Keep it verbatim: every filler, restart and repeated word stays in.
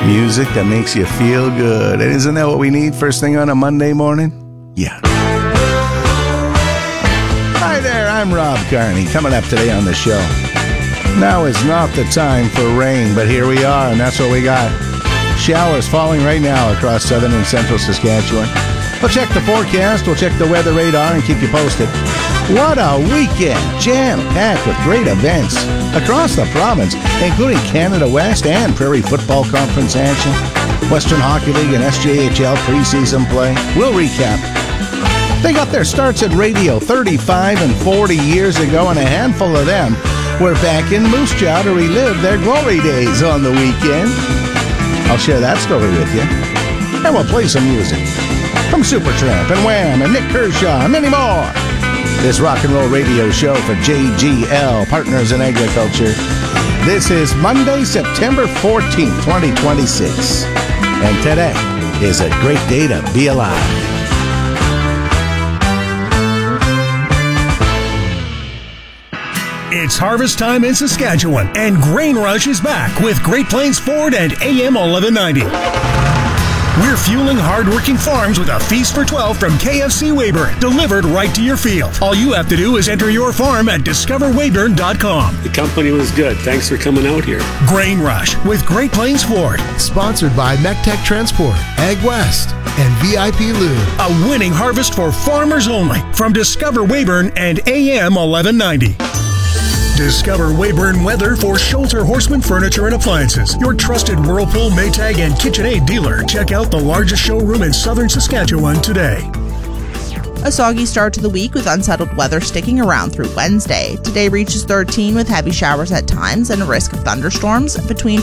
Music that makes you feel good. And isn't that what we need first thing on a Monday morning? Yeah. Hi there, I'm Rob Carney. Coming up today on the show. Now is not the time for rain, but here we are, and that's what we got. Showers falling right now across southern and central Saskatchewan. We'll check the forecast, we'll check the weather radar, and keep you posted. What a weekend! Jam-packed with great events across the province, including Canada West and Prairie Football Conference action, Western Hockey League and S J H L preseason play. We'll recap. They got their starts at radio thirty-five and forty years ago, and a handful of them were back in Moose Jaw to relive their glory days on the weekend. I'll share that story with you. And we'll play some music from Supertramp and Wham and Nick Kershaw and many more. This rock and roll radio show for J G L, Partners in Agriculture. This is Monday, September fourteenth, twenty twenty-six. And today is a great day to be alive. It's harvest time in Saskatchewan, and Grain Rush is back with Great Plains Ford and A M eleven ninety. We're fueling hard-working farms with a feast for twelve from K F C Weyburn, delivered right to your field. All you have to do is enter your farm at discover weyburn dot com. The company was good. Thanks for coming out here. Grain Rush with Great Plains Ford. Sponsored by MecTech Transport, Ag West, and V I P Lube. A winning harvest for farmers only from Discover Weyburn and A M eleven ninety. Discover Weyburn Weather for Schulter Horseman Furniture and Appliances, your trusted Whirlpool, Maytag, and KitchenAid dealer. Check out the largest showroom in southern Saskatchewan today. A soggy start to the week with unsettled weather sticking around through Wednesday. Today reaches thirteen with heavy showers at times and a risk of thunderstorms between